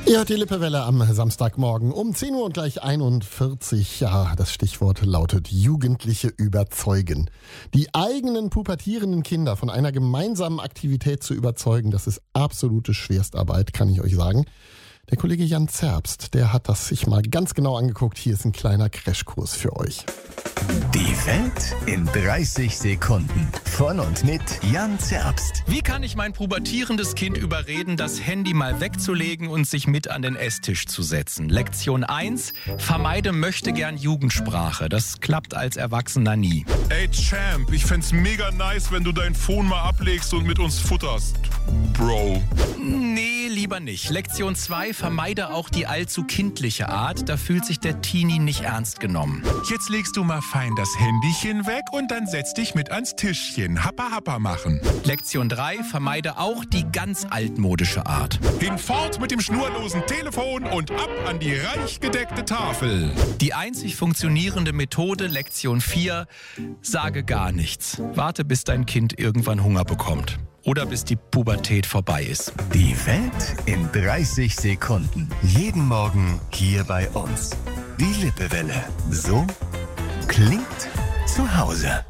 Ihr hört die Lippewelle am Samstagmorgen um 10 Uhr und gleich 41. Ja, das Stichwort lautet Jugendliche überzeugen. Die eigenen pubertierenden Kinder von einer gemeinsamen Aktivität zu überzeugen, das ist absolute Schwerstarbeit, kann ich euch sagen. Der Kollege Jan Zerbst, der hat das sich mal ganz genau angeguckt. Hier ist ein kleiner Crashkurs für euch. Die Welt in 30 Sekunden. Von und mit Jan Zerbst. Wie kann ich mein pubertierendes Kind überreden, das Handy mal wegzulegen und sich mit an den Esstisch zu setzen? Lektion 1. Vermeide möchtegern Jugendsprache. Das klappt als Erwachsener nie. Ey Champ, ich fänd's mega nice, wenn du dein Phone mal ablegst und mit uns futterst. Bro. Nee, lieber nicht. Lektion 2. Vermeide auch die allzu kindliche Art. Da fühlt sich der Teenie nicht ernst genommen. Jetzt legst du mal fein das Handychen weg und dann setz dich mit ans Tischchen. Happa Happa machen. Lektion 3. Vermeide auch die ganz altmodische Art. Hinfort mit dem schnurlosen Telefon und ab an die reich gedeckte Tafel. Die einzig funktionierende Methode, Lektion 4. Sage gar nichts. Warte, bis dein Kind irgendwann Hunger bekommt. Oder bis die Pubertät vorbei ist. Die Welt in 30 Sekunden. Jeden Morgen hier bei uns. Die Lippewelle. So klingt zu Hause.